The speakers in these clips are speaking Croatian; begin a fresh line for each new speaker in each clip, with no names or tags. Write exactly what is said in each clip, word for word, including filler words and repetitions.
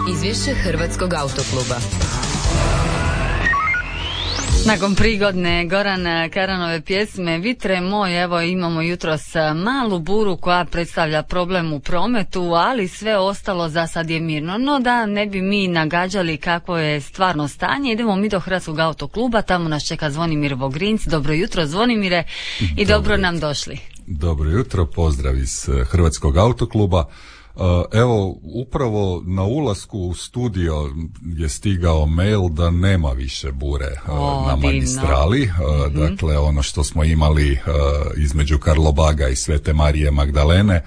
Izvješće Hrvatskog autokluba.
Nakon prigodne Goran Karanove pjesme Vitre moj, evo imamo jutros malu buru koja predstavlja problem u prometu, ali sve ostalo za sad je mirno. No da ne bi mi nagađali kako je stvarno stanje, idemo mi do Hrvatskog autokluba, tamo nas čeka Zvonimir Vogrinc. Dobro jutro Zvonimire i dobro, dobro nam došli.
Dobro jutro, pozdrav iz Hrvatskog autokluba. Evo, upravo na ulasku u studio je stigao mail da nema više bure o, na magistrali. Mm-hmm. Dakle, ono što smo imali između Karlobaga i Svete Marije Magdalene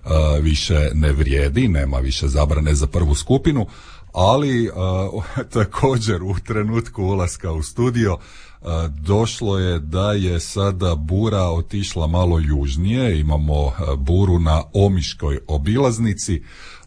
više ne vrijedi, nema više zabrane za prvu skupinu, ali također u trenutku ulaska u studio došlo je da je sada bura otišla malo južnije, imamo buru na Omiškoj obilaznici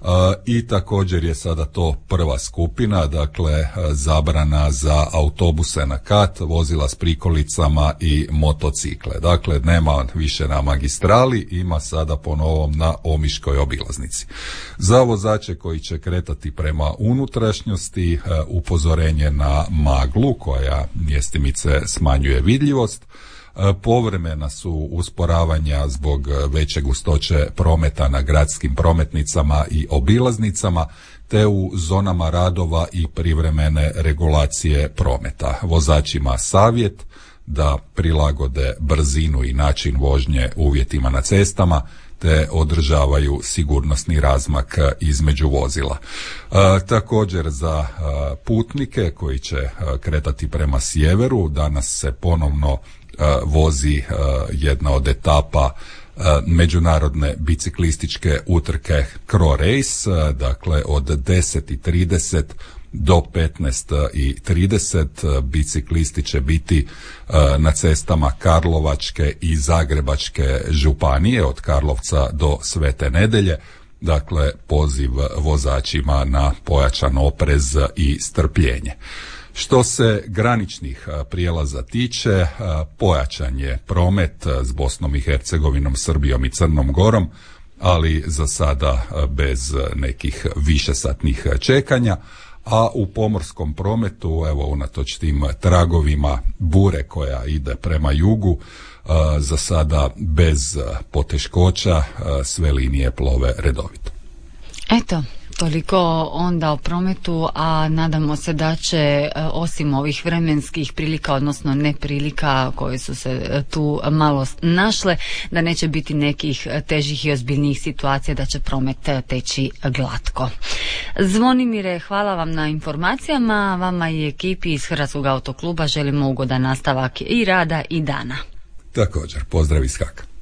i također je sada to prva skupina, dakle zabrana za autobuse na kat, vozila s prikolicama i motocikle. Dakle, nema više na magistrali, ima sada po novom na Omiškoj obilaznici. Za vozače koji će kretati prema unutrašnjosti, upozorenje na maglu koja mjestimice smanjuje vidljivost. Povremena su usporavanja zbog veće gustoće prometa na gradskim prometnicama i obilaznicama, te u zonama radova i privremene regulacije prometa. Vozačima savjet da prilagode brzinu i način vožnje uvjetima na cestama, te održavaju sigurnosni razmak između vozila. E, također za e, putnike koji će e, kretati prema sjeveru, danas se ponovno e, vozi e, jedna od etapa e, međunarodne biciklističke utrke Cro Race, e, dakle od deset i trideset do petnaest i trideset biciklisti će biti na cestama Karlovačke i Zagrebačke županije od Karlovca do Svete Nedelje. Dakle, poziv vozačima na pojačan oprez i strpljenje. Što se graničnih prijelaza tiče, pojačan je promet s Bosnom i Hercegovinom, Srbijom i Crnom Gorom, ali za sada bez nekih višesatnih čekanja. A u pomorskom prometu, evo unatoč tim tragovima bure koja ide prema jugu, za sada bez poteškoća, sve linije plove redovito.
Eto, toliko onda o prometu, a nadamo se da će osim ovih vremenskih prilika, odnosno neprilika koje su se tu malo našle, da neće biti nekih težih i ozbiljnijih situacija, da će promet teći glatko. Zvonimire, hvala vam na informacijama, vama i ekipi iz Hrvatskog autokluba želimo ugodan nastavak i rada i dana.
Također, pozdrav iz Haka.